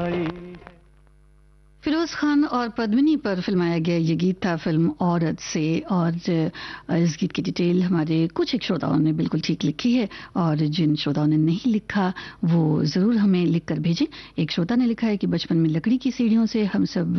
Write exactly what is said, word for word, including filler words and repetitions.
आई। फिरोज खान और पद्मिनी पर फिल्माया गया ये गीत था फिल्म औरत से। और इस गीत की डिटेल हमारे कुछ एक श्रोताओं ने बिल्कुल ठीक लिखी है और जिन श्रोताओं ने नहीं लिखा वो जरूर हमें लिख कर भेजें। एक श्रोता ने लिखा है कि बचपन में लकड़ी की सीढ़ियों से हम सब